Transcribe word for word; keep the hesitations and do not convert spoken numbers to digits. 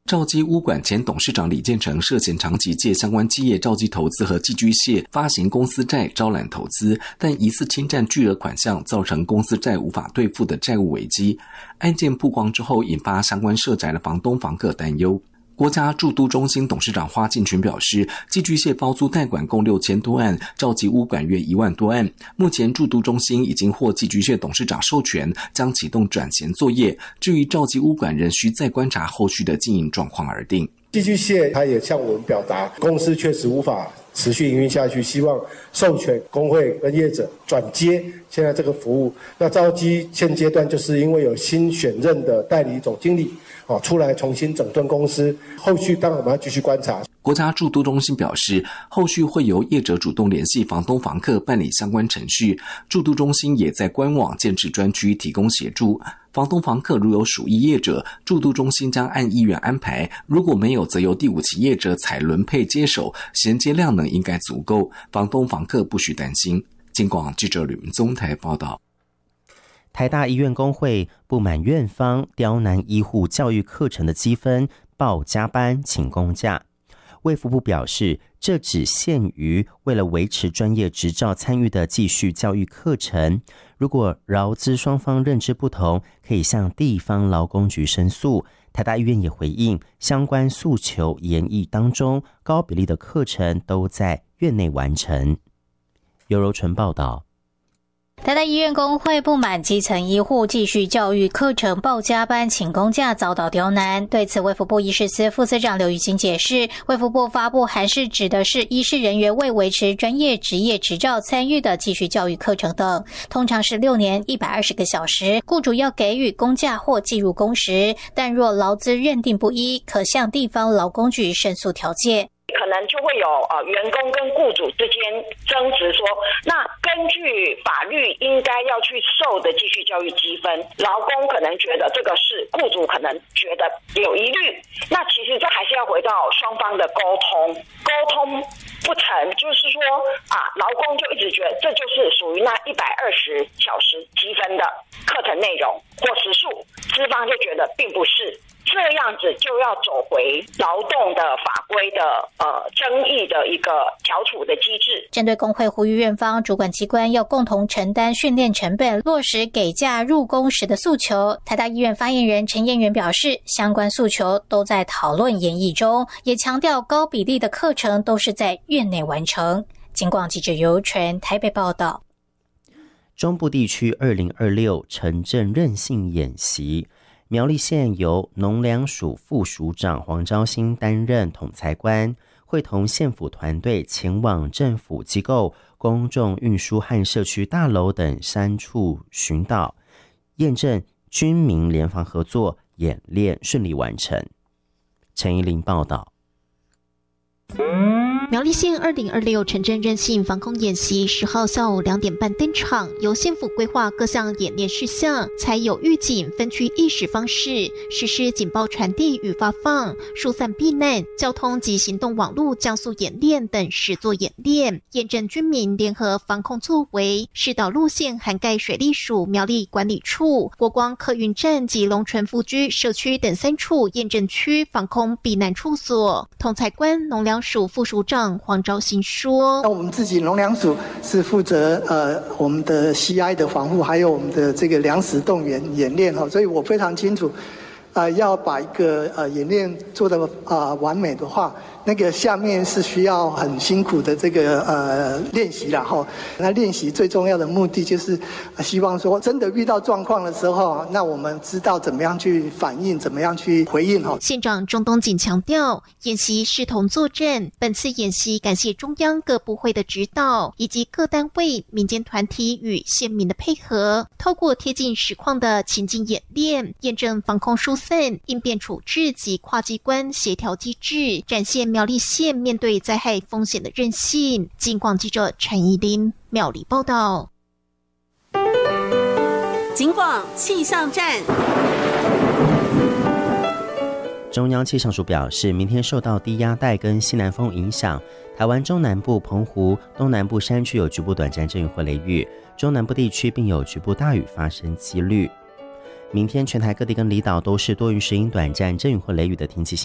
兆基屋管前董事长李建成涉嫌长期借相关企业兆基投资和寄居蟹发行公司债招揽投资，但疑似侵占巨额款项，造成公司债无法兑付的债务危机。案件曝光之后，引发相关社宅的房东房客担忧。国家住都中心董事长花敬群表示，寄居蟹包租代管共六千多案，兆基屋管约一万多案。目前住都中心已经获寄居蟹董事长授权，将启动转型作业。至于兆基屋管，仍需再观察后续的经营状况而定。 寄居蟹他也向我们表达，公司确实无法持续营运下去，希望授权工会跟业者转接现在这个服务。那兆基现阶段就是因为有新选任的代理总经理哦出来重新整顿公司，后续当然我们要继续观察。 国家住都中心表示，后续会由业者主动联系房东房客办理相关程序。住都中心也在官网建置专区提供协助。房东房客如有属意业者，住都中心将按意愿安排，如果没有则由第五期业者采轮配接手，衔接量能应该足够，房东房客不需担心。金广记者吕明宗台报道。 台大医院工会不满院方刁难医护教育课程的积分，报加班请公假。卫福部表示，这只限于为了维持专业执照参与的继续教育课程，如果劳资双方认知不同，可以向地方劳工局申诉。台大医院也回应，相关诉求研议当中，高比例的课程都在院内完成。尤柔纯报道。 台大医院工会不满基层医护继续教育课程报加班请公假遭到刁难，对此卫福部医事司副司长刘玉金解释，卫福部发布函释指的是医事人员为维持专业职业执照参与的继续教育课程等，通常是六年一百二十个小时，雇主要给予公假或计入工时，但若劳资认定不一，可向地方劳工局申诉调解。 可能就会有呃员工跟雇主之间争执说，那根据法律应该要去受的继续教育积分，劳工可能觉得这个是，雇主可能觉得有疑虑，那其实这还是要回到双方的沟通，沟通不成，就是说啊，劳工就一直觉得这就是属于那一百二十小时积分的课程内容或时数，资方就觉得并不是。这样子就要走回劳动的法规的呃争议的一个调处的机制。 针对工会呼吁院方主管机关要共同承担训练成本，落实给假入工时的诉求，台大医院发言人陈彦元表示，相关诉求都在讨论研议中，也强调高比例的课程都是在院内完成。警广记者尤纯台北报道。 中部地区二零二六城镇韧性演习，苗栗县由农粮署副署长黄昭兴担任统裁官，会同县府团队前往政府机构、公众运输和社区大楼等三处巡岛，验证军民联防合作演练顺利完成。陈怡玲报道。 苗栗县二零二六城镇韧性防空演习十号下午两点半登场，由县府规划各项演练事项，采有预警分区意识方式实施警报传递与发放、疏散避难、交通及行动网络降速演练等实作演练，验证军民联合防控作为。试导路线涵盖水利署苗栗管理处、国光客运站及龙泉富居社区等三处验证区防空避难处所。统裁官农粮署副署长黄昭兴说：“ 那我们自己农粮署是负责呃我们的 C I 的防护，还有我们的这个粮食动员演练哈，所以我非常清楚，啊、呃、要把一个呃演练做得啊、呃、完美的话，那个下面是需要很辛苦的这个呃练习啦哈。那练习最重要的目的就是、呃、希望说真的遇到状况的时候，那我们知道怎么样去反应，怎么样去回应哈。” 县长钟东锦强调，演习视同作战。本次演习感谢中央各部会的指导，以及各单位、民间团体与县民的配合，透过贴近实况的情境演练，验证防空疏散、应变处置及跨机关协调机制，展现苗栗县面对灾害风险的韧性。警广记者陈怡琳苗栗报道。 警广气象站。 中央气象署表示，明天受到低压带跟西南风影响，台湾中南部、澎湖、东南部山区有局部短暂阵雨或雷雨，中南部地区并有局部大雨发生几率。明天全台各地跟离岛都是多云时阴短暂阵雨或雷雨的天气。